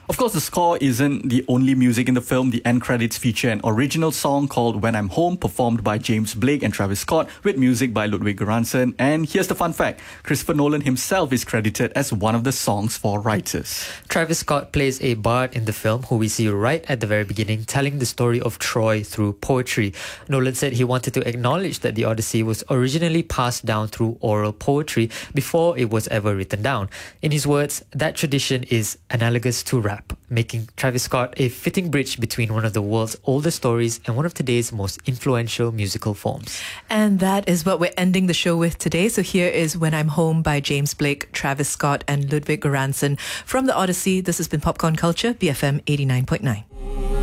Of course, the score isn't the only music in the film. The end credits feature an original song called When I'm Home, performed by James Blake and Travis Scott, with music by Ludwig Göransson. And here's the fun fact. Christopher Nolan himself is credited as one of the song's four writers. Travis Scott plays a bard in the film who we see right at the very beginning, telling the story of Troy through poetry. Nolan said he wanted to acknowledge that the Odyssey was originally passed down through oral poetry before it was ever written down. In his words, that tradition is analogous to rap, making Travis Scott a fitting bridge between one of the world's oldest stories and one of today's most influential musical forms. And that is what we're ending the show with today. So here is When I'm Home by James Blake, Travis Scott and Ludwig Göransson from the Odyssey. This has been Popcorn Culture, BFM 89.9.